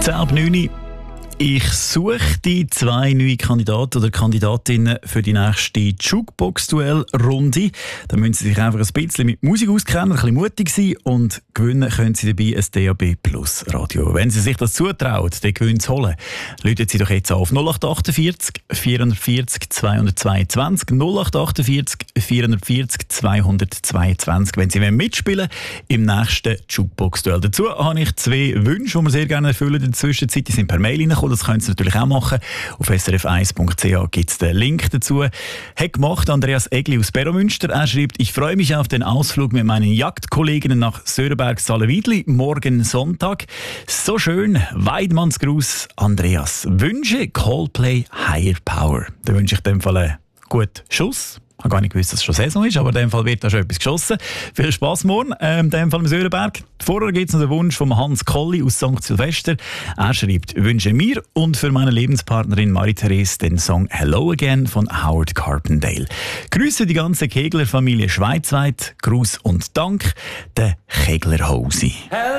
10:09. Ich suche die 2 neue Kandidaten oder Kandidatinnen für die nächste Jukebox-Duell-Runde. Da müssen Sie sich einfach ein bisschen mit Musik auskennen, ein bisschen mutig sein und gewinnen können Sie dabei ein DAB Plus Radio. Wenn Sie sich das zutrauen, den Gewinn zu holen, rufen Sie doch jetzt auf 0848 440 222 0848 440 222, wenn Sie mitspielen im nächsten Jukebox-Duell. Dazu habe ich 2 Wünsche, die wir sehr gerne erfüllen in der Zwischenzeit. Die sind per Mail reingekommen. Das können Sie natürlich auch machen. Auf srf1.ch gibt es den Link dazu. Hat gemacht Andreas Egli aus Beromünster. Er schreibt: Ich freue mich auf den Ausflug mit meinen Jagdkolleginnen nach Sörenberg-Salenwiedli morgen Sonntag. So schön. Weidmannsgruß, Andreas. Wünsche Coldplay Higher Power. Da wünsche ich in dem Fall einen guten Schuss. Ich habe gar nicht gewusst, dass es schon Saison ist, aber in dem Fall wird da schon etwas geschossen. Viel Spass morgen, in dem Fall im Sörenberg. Vorher gibt es noch den Wunsch von Hans Kolli aus St. Silvester. Er schreibt: Wünsche mir und für meine Lebenspartnerin Marie-Therese den Song Hello Again von Howard Carpendale. Grüße die ganze Kegler-Familie schweizweit. Gruß und Dank, der Kegler Hosi.